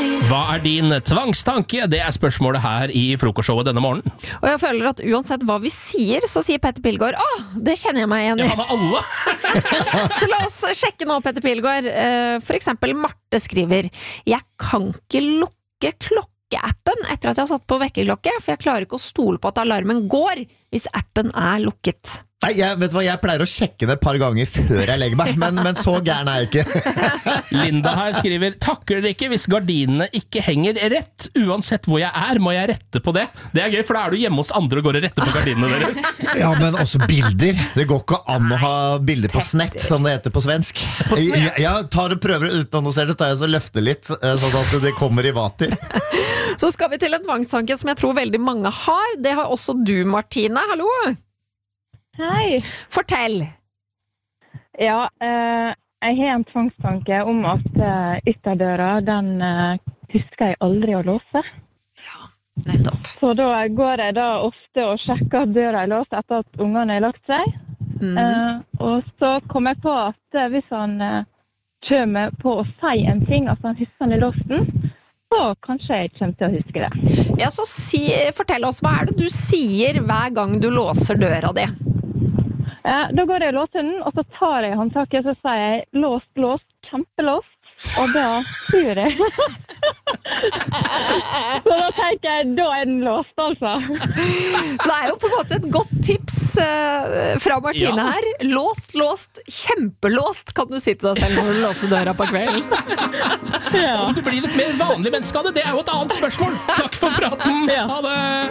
Hva din tvangstanke? Det spørsmålet her i frokostshowet denne morgenen. Og jeg føler at uansett hva vi sier, så sier Petter Pilgaard det kjenner jeg meg igjen i. Ja, med alle. Så la oss sjekke nå, Petter Pilgaard. For eksempel Marte skriver: Jeg kan ikke lukke klokkeappen etter at jeg har satt på vekkerklokke, for jeg klarer ikke å stole på at alarmen går hvis appen er lukket. Nei, vet du hva, jeg pleier å sjekke det et par ganger før jeg legger meg, men så gæren er jeg ikke. Linda her skriver: Takler det ikke hvis gardinene ikke henger rett. Uansett hvor jeg er, må jeg rette på det. Det er gøy, for da er du hjemme hos andre og går og retter på gardinene deres. Ja, men også bilder. Det går ikke an å ha bilder på snett, som det heter på svensk. Jeg tar og prøver å utannonsere det, tar jeg så løfter litt, sånn at det kommer i vater. Så skal vi til en tvangstanke som jeg tror veldig mange har. Det har også du, Martine. Hallo! Hei. Fortell. Ja, jeg har en tvangstanke om at ytterdøra, den husker jeg aldri å låse. Ja, nettopp. Så da går jeg da ofte og sjekker at døra er låst etter at ungene har lagt seg. Og så kommer jeg på at hvis han kommer på å si en ting, at han husker han i låsten, så kanskje jeg kommer til å huske det. Ja, så fortell oss, hva er det du sier hver gang du låser døra di? Da går jeg og låser den, og så tar jeg håndtaket, så sier jeg låst, kjempelåst, og da tror jeg. Så da tenker jeg, da er den låst, altså. Så det er jo på en måte et godt tips fra Martine her. Låst, kjempelåst, kan du si til deg selv når du låser døra på kvelden. Om du blir litt mer vanlig menneske av det, det er jo et annet spørsmål. Takk for praten. Ha det!